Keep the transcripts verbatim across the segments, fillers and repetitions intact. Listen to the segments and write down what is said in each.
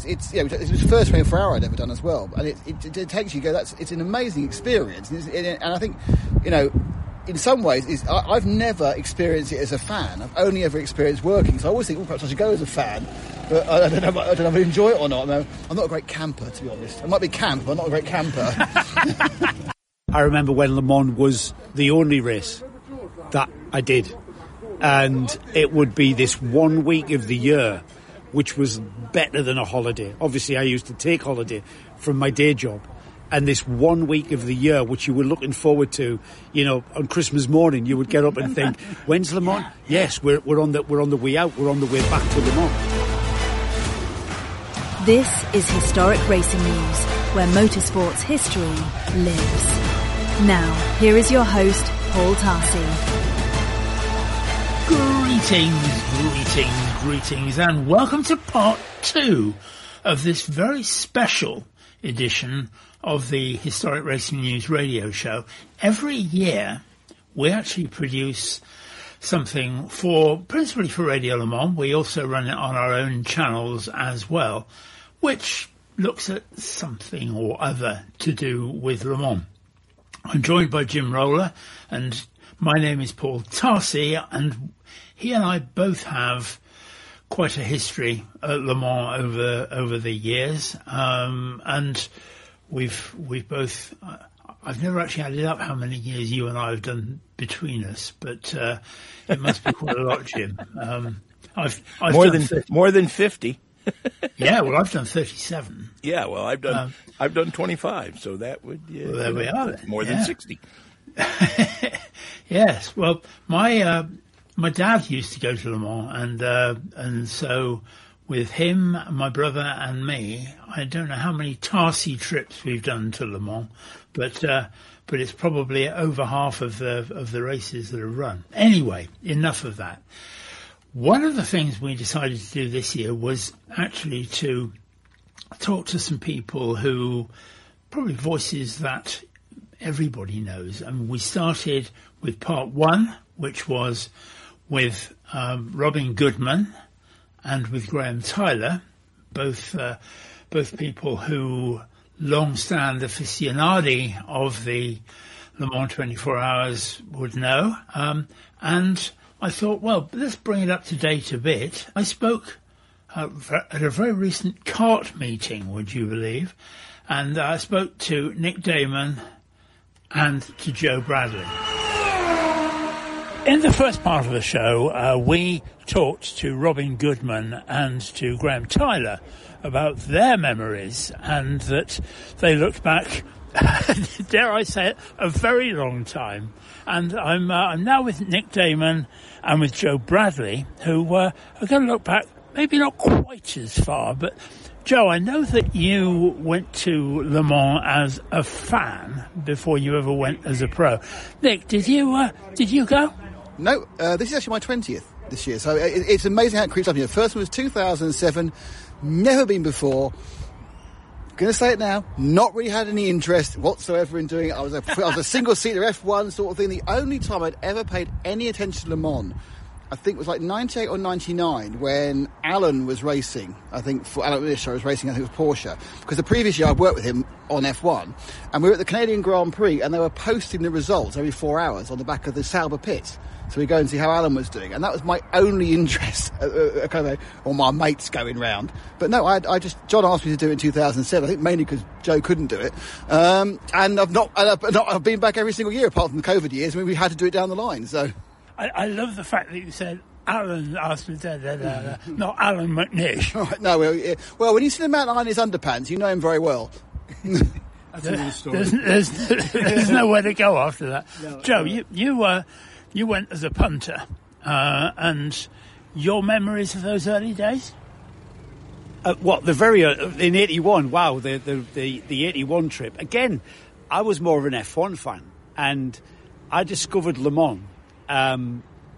it's it's yeah, it was the first twenty-four hour I'd ever done as well, and it, it, it takes you go. That's it's an amazing experience, and, it's, and I think, you know, in some ways, is I, I've never experienced it as a fan. I've only ever experienced working. So I always think, well, perhaps I should go as a fan, but I, I don't know. I don't know if I enjoy it or not. No, I'm not a great camper, to be honest. I might be camp, but I'm not a great camper. I remember when Le Mans was the only race that I did, and it would be this one week of the year which was better than a holiday. Obviously, I used to take holiday from my day job. And this one week of the year, which you were looking forward to, you know, on Christmas morning, you would get up and think, "When's Le Mans?" Yes, we're we're on the we're on the way out. We're on the way back to Le Mans. This is Historic Racing News, where motorsport's history lives. Now, here is your host, Paul Tarsi. Greetings, greetings, greetings, and welcome to part two of this very special edition of the Historic Racing News radio show. Every year we actually produce something for, principally for Radio Le Mans. We also run it on our own channels as well, which looks at something or other to do with Le Mans. I'm joined by Jim Roller, and my name is Paul Tarsi, and he and I both have quite a history at Le Mans over over the years, um, and we've we've both. Uh, I've never actually added up how many years you and I have done between us, but uh, it must be quite a lot, Jim. Um, I've, I've more done than thirty more than fifty. Yeah, well, I've done thirty-seven. Yeah, well, I've done um, I've done twenty-five, so that would yeah, well, there we are. Then. More yeah. than sixty. Yes, well, my. Uh, My dad used to go to Le Mans, and uh, and so with him, my brother, and me, I don't know how many Tarsi trips we've done to Le Mans, but uh, but it's probably over half of the of the races that are run. Anyway, enough of that. One of the things we decided to do this year was actually to talk to some people who probably voices that everybody knows. I mean, we started with part one, which was with um, Robin Goodman and with Graham Tyler, both uh, both people who long-stand aficionadi of the Le Mans twenty-four hours would know. Um, and I thought, well, let's bring it up to date a bit. I spoke uh, at a very recent kart meeting, would you believe, and I spoke to Nick Damon and to Joe Bradley. In the first part of the show, uh, we talked to Robin Goodman and to Graham Tyler about their memories, and that they looked back, dare I say it, a very long time. And I'm uh, I'm now with Nick Damon and with Joe Bradley, who uh, are going to look back, maybe not quite as far, but Joe, I know that you went to Le Mans as a fan before you ever went as a pro. Nick, did you uh, did you go? No, uh, this is actually my twentieth this year, so it, it's amazing how it creeps up. The first one was two thousand seven, never been before. Going to say it now, not really had any interest whatsoever in doing it. I was a, I was a single-seater F one sort of thing. The only time I'd ever paid any attention to Le Mans, I think, was like ninety-eight or ninety-nine when Alan was racing. I think for Alan Willis, I was racing, I think it was Porsche. Because the previous year I'd worked with him on F one, and we were at the Canadian Grand Prix, and they were posting the results every four hours on the back of the Sauber pit. So we go and see how Alan was doing, and that was my only interest, uh, uh, kind of, or my mates going round. But no, I, I just John asked me to do it in two thousand seven. I think mainly because Joe couldn't do it, um, and I've not, and I've not, I've been back every single year apart from the COVID years. I mean, we had to do it down the line. So I, I love the fact that you said Alan asked me, da, da, da, da, not Alan McNish. Right, no, well, yeah. well, when you see the man in his underpants, you know him very well. That's another story. There's, there's, there's nowhere to go after that. No, Joe, no. you you uh, you went as a punter, uh, and your memories of those early days? Uh, what the very uh, in eighty-one? Wow, the, the the the eighty-one trip again. I was more of an F one fan, and I discovered Le Mans. Um,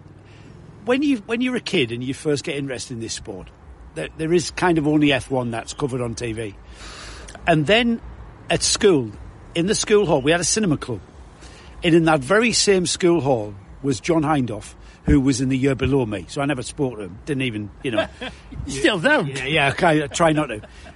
when you when you're a kid and you first get interested in this sport, there, there is kind of only F one that's covered on T V, and then at school, in the school hall, we had a cinema club, and in that very same school hall was John Hindhaugh, who was in the year below me. So I never spoke to him. Didn't even, you know. You still don't. Yeah, yeah. I try not to.